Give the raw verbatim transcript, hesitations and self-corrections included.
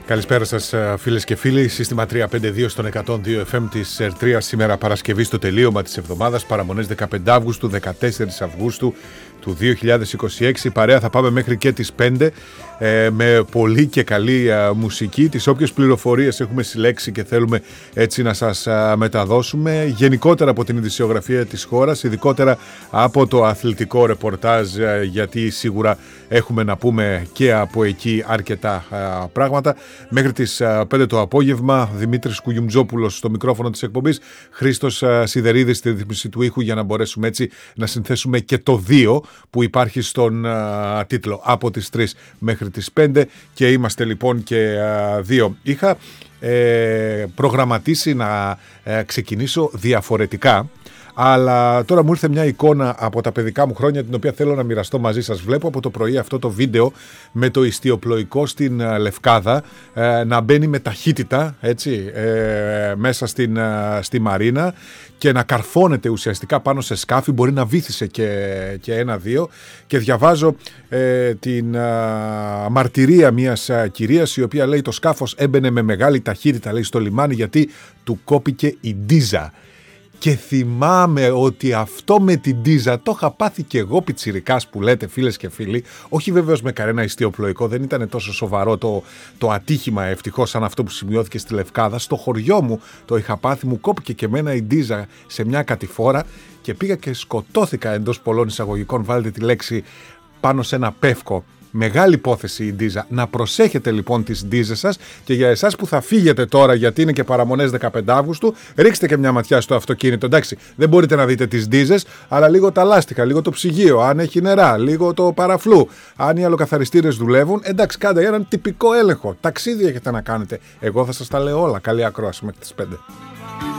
Καλησπέρα σας φίλες και φίλοι. Σύστημα τριακόσια πενήντα δύο στον εκατόν δύο εφ εμ της ΕΡΤΡΙΑ. Σήμερα Παρασκευή στο τελείωμα της εβδομάδας. Παραμονές δεκαπέντε Αυγούστου, δεκατέσσερις Αυγούστου του δύο χιλιάδες είκοσι έξι. Παρέα θα πάμε μέχρι και τις πέντε ε, με πολύ και καλή α, μουσική. Τις όποιες πληροφορίες έχουμε συλλέξει και θέλουμε έτσι να σας α, μεταδώσουμε. Γενικότερα από την ειδησιογραφία της χώρας, ειδικότερα από το αθλητικό ρεπορτάζ, α, γιατί σίγουρα έχουμε να πούμε και από εκεί αρκετά α, πράγματα. Μέχρι τις πέντε το απόγευμα, Δημήτρης Κουγιουμτζόπουλος στο μικρόφωνο της εκπομπής, Χρήστος Σιδερίδης στη ρύθμιση του ήχου, για να μπορέσουμε έτσι να συνθέσουμε και το δύο που υπάρχει στον α, τίτλο, από τις τρεις μέχρι τις πέντε, και είμαστε λοιπόν και α, δύο. Είχα ε, προγραμματίσει να ε, ξεκινήσω διαφορετικά, αλλά τώρα μου ήρθε μια εικόνα από τα παιδικά μου χρόνια, την οποία θέλω να μοιραστώ μαζί σας. Βλέπω από το πρωί αυτό το βίντεο με το ιστιοπλοϊκό στην uh, Λευκάδα uh, να μπαίνει με ταχύτητα, έτσι, uh, μέσα στην, uh, στη Μαρίνα, και να καρφώνεται ουσιαστικά πάνω σε σκάφη. Μπορεί να βύθισε και, και ένα-δύο. Και διαβάζω uh, την uh, μαρτυρία μιας uh, κυρίας, η οποία λέει: το σκάφος έμπαινε με μεγάλη ταχύτητα, λέει, στο λιμάνι, γιατί του κόπηκε η ντίζα. Και θυμάμαι ότι αυτό με την ντίζα το είχα πάθει και εγώ πιτσιρικάς, που λέτε, φίλες και φίλοι. Όχι βεβαίως με κανένα ιστιοπλοϊκό, δεν ήταν τόσο σοβαρό το, το ατύχημα, ευτυχώς, σαν αυτό που σημειώθηκε στη Λευκάδα. Στο χωριό μου το είχα πάθει, μου κόπηκε και εμένα η ντίζα σε μια κατηφόρα και πήγα και σκοτώθηκα, εντός πολλών εισαγωγικών, βάλτε τη λέξη, πάνω σε ένα πεύκο. Μεγάλη υπόθεση η ντίζα. Να προσέχετε λοιπόν τις ντίζες σας, και για εσάς που θα φύγετε τώρα, γιατί είναι και παραμονές δεκαπέντε Αυγούστου, ρίξτε και μια ματιά στο αυτοκίνητο. Εντάξει, δεν μπορείτε να δείτε τις ντίζες, αλλά λίγο τα λάστιχα, λίγο το ψυγείο, αν έχει νερά, λίγο το παραφλού, αν οι αλλοκαθαριστήρες δουλεύουν. Εντάξει, κάντε έναν τυπικό έλεγχο. Ταξίδι έχετε να κάνετε. Εγώ θα σας τα λέω όλα. Καλή ακρόαση μέχρι τις πέντε.